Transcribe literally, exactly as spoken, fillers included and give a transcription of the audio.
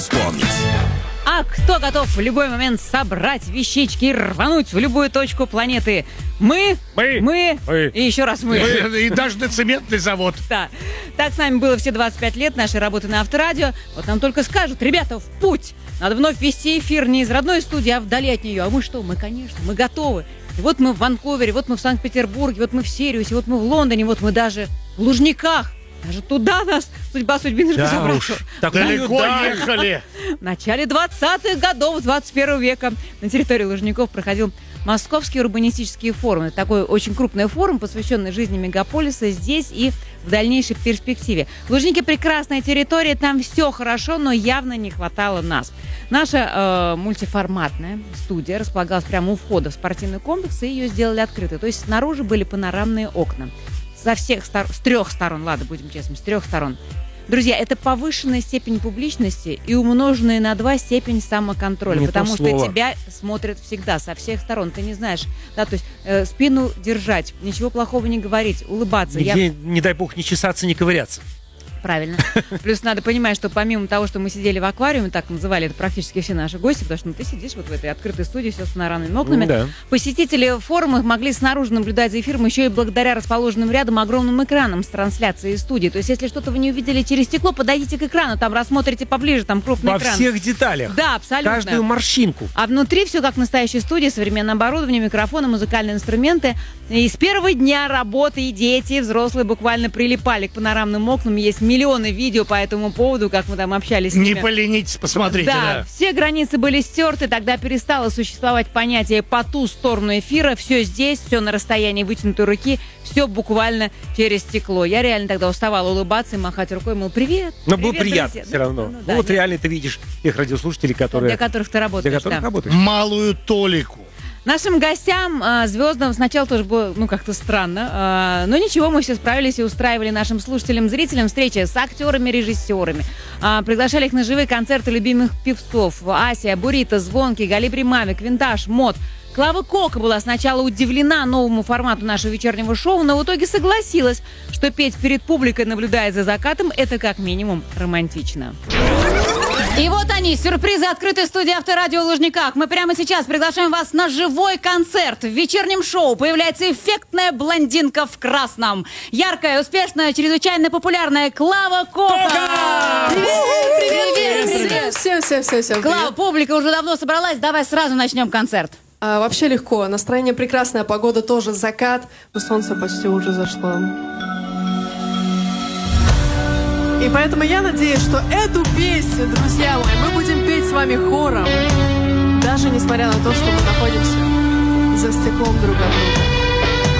вспомнить. А кто готов в любой момент собрать вещички и рвануть в любую точку планеты? Мы, мы, мы, мы. и еще раз мы. мы. И даже на цементный завод. Да. Так с нами было все двадцать пять лет нашей работы на Авторадио. Вот нам только скажут: ребята, в путь! Надо вновь вести эфир не из родной студии, а вдали от нее. А мы что? Мы, конечно, мы готовы. И вот мы в Ванкувере, вот мы в Санкт-Петербурге, вот мы в Сириусе, вот мы в Лондоне, вот мы даже в Лужниках. Даже туда нас судьба судьбинушка да забрала. Далеко да. ехали. В начале двадцатых годов двадцать первого века на территории Лужников проходил Московский урбанистический форум. Это такой очень крупный форум, посвященный жизни мегаполиса здесь и в дальнейшей перспективе. Лужники — прекрасная территория, там все хорошо, но явно не хватало нас. Наша э, мультиформатная студия располагалась прямо у входа в спортивный комплекс, и ее сделали открытой. То есть снаружи были панорамные окна. Со всех сторон, с трех сторон, ладно, будем честными, с трех сторон. Друзья, это повышенная степень публичности и умноженная на два степень самоконтроля, не потому что слово. тебя смотрят всегда, со всех сторон. Ты не знаешь, да, то есть э, спину держать, ничего плохого не говорить, улыбаться. Нигде, Я... не дай бог, не чесаться, не ковыряться. Правильно. Плюс надо понимать, что помимо того, что мы сидели в аквариуме, так называли это практически все наши гости, потому что ну, ты сидишь вот в этой открытой студии, все с панорамными окнами. Да. Посетители форума могли снаружи наблюдать за эфиром еще и благодаря расположенным рядом огромным экранам с трансляцией из студии. То есть, если что-то вы не увидели через стекло, подойдите к экрану, там рассмотрите поближе, там крупный Во экран. Во всех деталях. Да, абсолютно. Каждую морщинку. А внутри все как в настоящей студии, современное оборудование, микрофоны, музыкальные инструменты. И с первого дня работы и дети, и взрослые буквально прилипали к панорамным окнам. Есть миллионы видео по этому поводу, как мы там общались с ними. Не поленитесь, посмотрите. Да, да, все границы были стерты, тогда перестало существовать понятие по ту сторону эфира. Все здесь, все на расстоянии вытянутой руки, все буквально через стекло. Я реально тогда уставала улыбаться и махать рукой, мол, привет. Но привет, было приятно друзья. все равно. Ну, ну, ну да, вот нет. реально ты видишь тех радиослушателей, которые... Для которых ты работаешь, Для которых да. работаешь. Малую толику. Нашим гостям, э, звездам, сначала тоже было, ну, как-то странно. Э, но ничего, мы все справились и устраивали нашим слушателям, зрителям встречи с актерами, режиссерами. Э, приглашали их на живые концерты любимых певцов. Ася, Бурита, Звонкий, Галибри Мавик, Винтаж, Мод. Клава Кока была сначала удивлена новому формату нашего вечернего шоу, но в итоге согласилась, что петь перед публикой, наблюдая за закатом, это как минимум романтично. И вот они, сюрпризы открытой студии Авторадио в Лужниках. Мы прямо сейчас приглашаем вас на живой концерт. В вечернем шоу появляется эффектная блондинка в красном. Яркая, успешная, чрезвычайно популярная Клава Кока! Привет, привет, привет, привет! Всем, всем, всем, всем. Клава, публика уже давно собралась, давай сразу начнем концерт. А, вообще легко, настроение прекрасное, погода тоже, закат, но солнце почти уже зашло. И поэтому я надеюсь, что эту песню, друзья мои, мы будем петь с вами хором, даже несмотря на то, что мы находимся за стеклом друг от друга.